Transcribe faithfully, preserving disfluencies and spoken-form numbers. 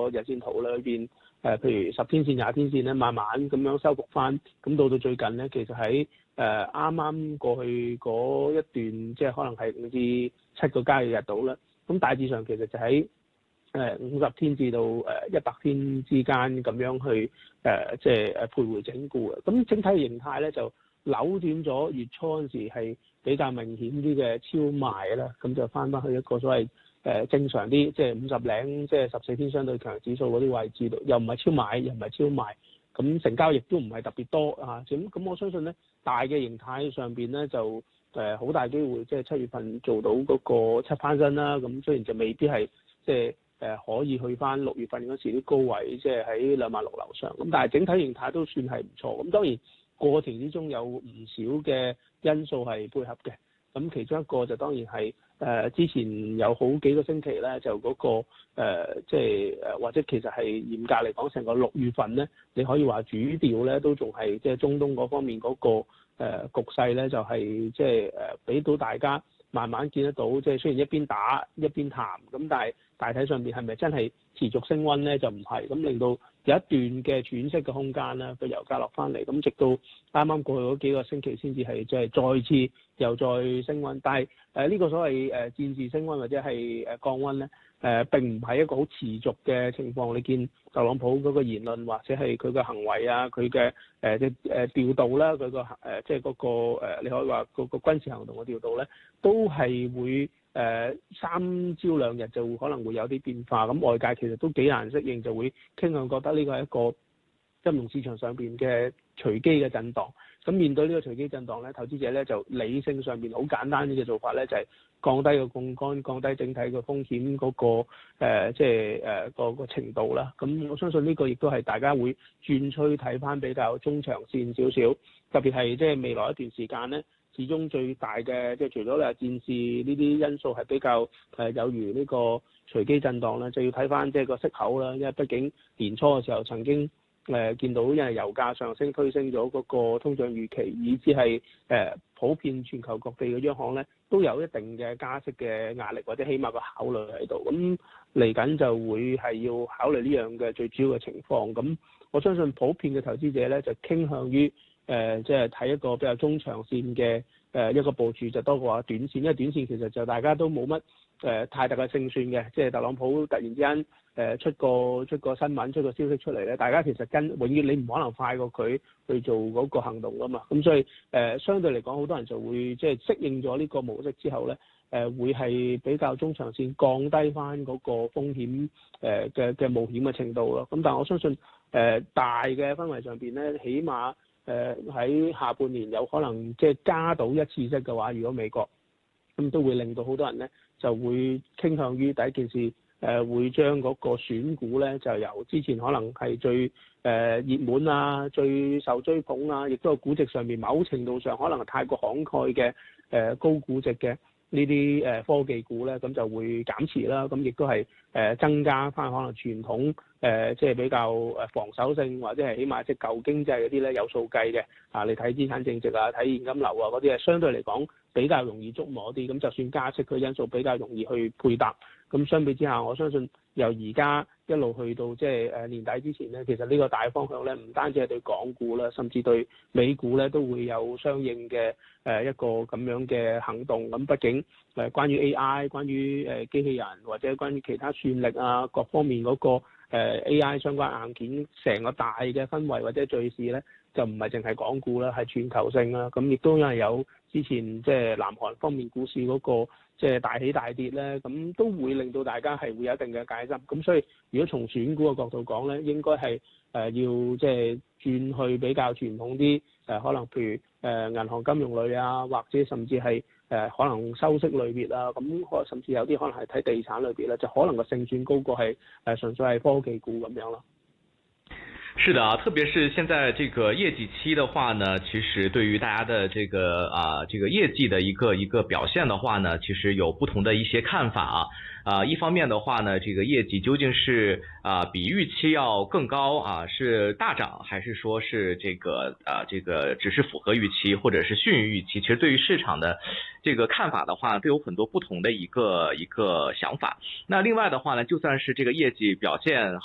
個日線圖裏邊誒，譬如十天線、廿天線咧，慢慢咁樣收復翻。咁到到最近咧，其實喺誒啱啱過去嗰一段，即係可能係五至七個交易日度啦。咁大致上其實就喺誒五十天至到誒一百天之間咁樣去誒，即係誒徘徊整固嘅。咁整體形態咧就扭轉咗月初嗰陣時係比較明顯啲嘅超賣啦，咁就翻返去一個所謂誒正常啲，即係五十零，即係十四天相對強指數嗰啲位置度，又唔係超買，又唔係超賣，咁成交亦都唔係特別多啊。咁咁我相信咧，大嘅形態上邊咧就誒好大機會，即係七月份做到嗰個七翻身啦。咁雖然就未必係即係誒可以去翻六月份嗰時啲高位，即係喺兩萬六樓上。咁但係整體形態都算係唔錯。咁當然過程之中有唔少嘅因素係配合嘅。咁其中一個就當然係誒、呃、之前有好幾個星期咧，就嗰、那個即係誒或者其實係嚴格嚟講，成個六月份咧，你可以話主調咧都仲係即係中東嗰方面嗰、那個誒、呃、局勢咧，就係即係誒俾到大家慢慢見得到，即、就、係、是、雖然一邊打一邊談，咁但係大體上面係咪真係持續升溫咧？就唔係，咁令到有一段嘅喘息嘅空間啦，個油價落翻嚟，咁直到啱啱過去嗰幾個星期先至係即係再次又再升溫。但係誒呢個所謂誒漸次升溫或者係誒降溫咧，誒、呃、並唔係一個好持續嘅情況。你見特朗普嗰個言論或者係佢嘅行為啊，佢嘅誒即係誒調度啦，佢個誒即係嗰個誒你可以話嗰個軍事行動嘅調度咧，都係會。誒、呃、三朝兩日就會可能會有啲變化，咁外界其實都幾難適應，就會傾向覺得呢個係一個金融市場上邊嘅隨機嘅震盪。咁面對呢個隨機震盪咧，投資者咧就理性上邊好簡單啲嘅做法咧，就係、是、降低個槓桿，降低整體嘅風險嗰、那個即係誒個個程度啦。咁我相信呢個亦都係大家會轉趨睇翻比較中長線少少，特別係即係未來一段時間咧。始終最大嘅即係除咗你話戰事呢啲因素係比較誒有如呢個隨機震盪咧，就要睇翻即係個息口啦。因為畢竟年初嘅時候曾經誒、呃、見到因為油價上升推升咗嗰個通脹預期，以至係誒、呃、普遍全球各地嘅央行咧都有一定嘅加息嘅壓力，或者起碼個考慮喺度。咁嚟緊就會係要考慮呢樣嘅最主要嘅情況。咁我相信普遍嘅投資者咧就傾向於。誒即係睇一個比較中長線嘅誒、呃、一個部署，就多過話短線，因為短線其實就大家都冇乜誒太大嘅勝算嘅，即係特朗普突然之間誒、呃、出個出個新聞出個消息出嚟咧，大家其實跟永遠你唔可能快過佢去做嗰個行動噶嘛，咁所以誒、呃、相對嚟講，好多人就會即係適應咗呢個模式之後咧，誒、呃、會係比較中長線降低翻嗰個風險誒嘅嘅冒險嘅程度咯。咁但係我相信誒、呃、大嘅氛圍上邊咧，起碼。誒喺、呃、下半年有可能即係加到一次息嘅話，如果美國咁都會令到好多人咧就會傾向於第一件事誒、呃、會將嗰個選股咧就由之前可能係最誒、呃、熱門啊、最受追捧啊，亦都係估值上面某程度上可能係太過慷慨嘅誒、呃、高估值嘅呢啲誒科技股咧，咁就會減持啦。咁亦都係誒、呃、增加翻可能傳統。誒即係比較誒防守性或者係起碼即係舊經濟嗰啲咧有數計嘅啊，你睇資產淨值啊、睇現金流啊嗰啲係相對嚟講比較容易捉摸啲，咁就算加息嘅因素比較容易去配搭，咁相比之下，我相信由而家一路去到即係誒年底之前咧，其實呢個大方向咧唔單止係對港股啦，甚至對美股咧都會有相應嘅誒一個咁樣嘅行動。咁畢竟誒關於 A I、關於誒機器人或者關於其他算力啊各方面嗰個。誒 A I 相關硬件成個大嘅氛圍或者敘事咧，就唔係淨係港股啦，係全球性啦。咁亦都因為有之前即係南韓方面股市嗰個即係大起大跌咧，咁都會令到大家係會有一定嘅戒心。咁所以如果從選股嘅角度講咧，應該係誒要即係轉去比較傳統啲誒，可能譬如誒銀行金融類啊，或者甚至係。誒、呃、可能收息類別啊，咁甚至有啲可能係睇地產類別咧，就可能個勝算高過係誒純粹係科技股咁樣咯。 是的啊，特別是現在這個業績期的話呢，其實對於大家的這個啊這個業績的一個一個表現的話呢，其實有不同的一些看法啊。啊，一方面的話呢，這個業績究竟是啊比預期要更高啊，是大漲，還是說是這個啊這個只是符合預期，或者是遜於預期？其實對於市場的這個看法的話，都有很多不同的一個一個想法。那另外的話呢，就算是這個業績表現